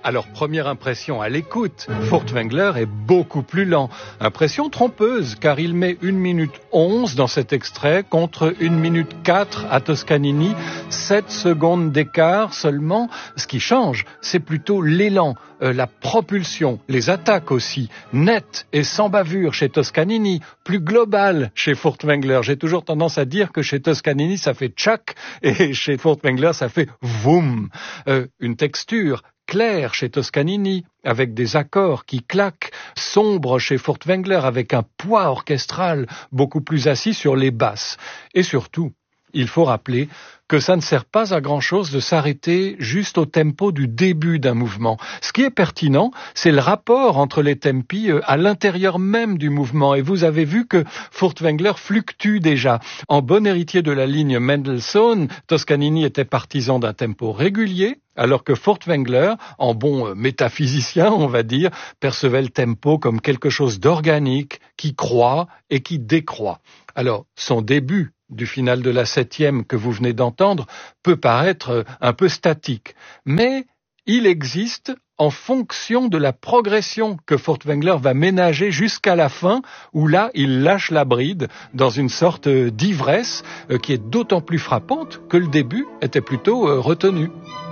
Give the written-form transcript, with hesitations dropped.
Alors, première impression à l'écoute, Furtwängler est beaucoup plus lent. Impression trompeuse, car il met 1 minute 11 dans cet extrait contre 1 minute 4 à Toscanini. 7 secondes d'écart seulement. Ce qui change, c'est plutôt l'élan, la propulsion, les attaques aussi, nettes et sans bavure chez Toscanini, plus global chez Furtwängler. J'ai toujours tendance à dire que chez Toscanini, ça fait tchac, et chez Furtwängler, ça fait voum. Une texture clair chez Toscanini, avec des accords qui claquent, sombre chez Furtwängler, avec un poids orchestral beaucoup plus assis sur les basses. Et surtout, il faut rappeler que ça ne sert pas à grand-chose de s'arrêter juste au tempo du début d'un mouvement. Ce qui est pertinent, c'est le rapport entre les tempi à l'intérieur même du mouvement. Et vous avez vu que Furtwängler fluctue déjà. En bon héritier de la ligne Mendelssohn, Toscanini était partisan d'un tempo régulier, alors que Furtwängler, en bon métaphysicien, on va dire, percevait le tempo comme quelque chose d'organique, qui croît et qui décroît. Alors, son début du final de la 7e que vous venez d'entendre peut paraître un peu statique, mais il existe en fonction de la progression que Furtwängler va ménager jusqu'à la fin, où là, il lâche la bride dans une sorte d'ivresse qui est d'autant plus frappante que le début était plutôt retenu.